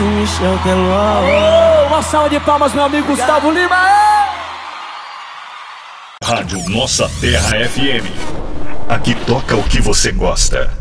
Michel Teló. Uma salva de palmas, meu amigo Gustavo Lima. Rádio Nossa Terra FM. Aqui toca o que você gosta.